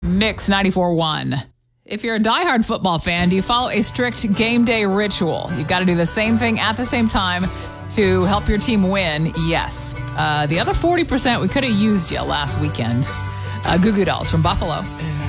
Mix 94.1. If you're a diehard football fan, do you follow a strict game day ritual? You've got to do the same thing at the same time to help your team win. Yes. The other 40%, we could have used you last weekend. Goo Goo Dolls from Buffalo.